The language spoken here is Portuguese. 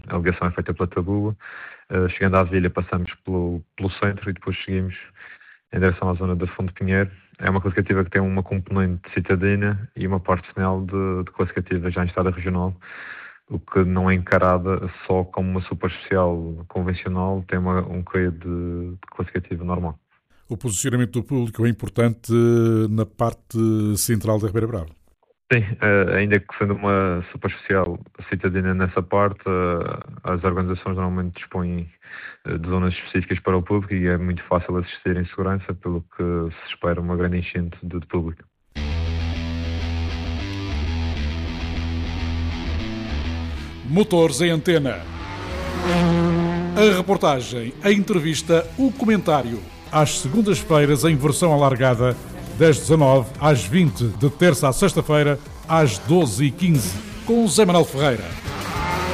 a ligação é feita pela Tabuba. Chegando à Vilha, passamos pelo centro e depois seguimos em direção à zona da Fundo Pinheiro. É uma classificativa que tem uma componente citadina e uma parte final de classificativa já em estada regional, o que não é encarada só como uma super especial convencional, tem um quê de classificativa normal. O posicionamento do público é importante na parte central da Ribeira Brava. Sim, ainda que sendo uma super especial citadina nessa parte, as organizações normalmente dispõem de zonas específicas para o público e é muito fácil assistir em segurança, pelo que se espera uma grande enchente de público. Motores em Antena. A reportagem, a entrevista, o comentário. Às segundas-feiras em versão alargada, das 19 às 20, de terça a sexta-feira, às 12h15, com Zé Manuel Ferreira.